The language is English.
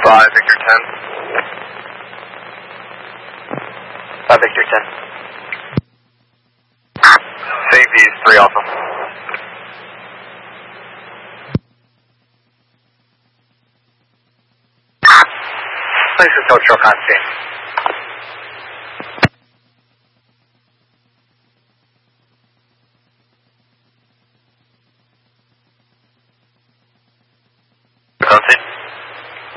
5, Victor 10. Victor 10. Safety is 3 Alpha. Place Hotel Truck on scene.